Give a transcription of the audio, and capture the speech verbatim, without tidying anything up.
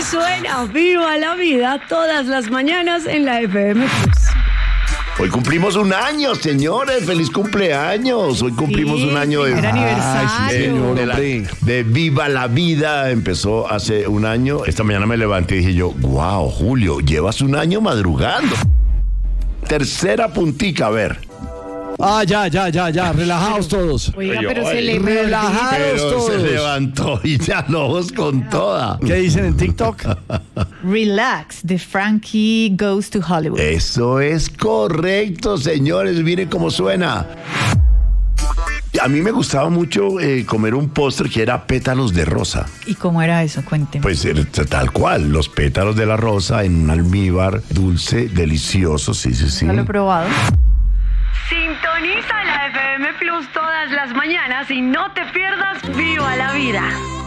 suena Viva la Vida todas las mañanas en la F M Plus. Hoy cumplimos un año, señores. ¡Feliz cumpleaños! Hoy cumplimos Sí, un año de, primer aniversario. Ay, sí, señor, de, la- de Viva la Vida. Empezó hace un año. Esta mañana me levanté y dije yo, wow, Julio, llevas un año madrugando. Tercera puntica, a ver. Ah, ya, ya, ya, ya. Relajados todos. Oiga, Oye, pero se oye, le relajados. Pero todos. se levantó y ya los con toda. ¿Qué dicen en TikTok? Relax, de Frankie Goes to Hollywood. Eso es correcto, señores. Miren cómo suena. A mí me gustaba mucho eh, comer un postre que era pétalos de rosa. ¿Y cómo era eso? Cuénteme. Pues era tal cual, los pétalos de la rosa en un almíbar dulce, delicioso, sí, sí, sí. No lo he probado. Sintoniza la F M Plus todas las mañanas y no te pierdas Viva la Vida.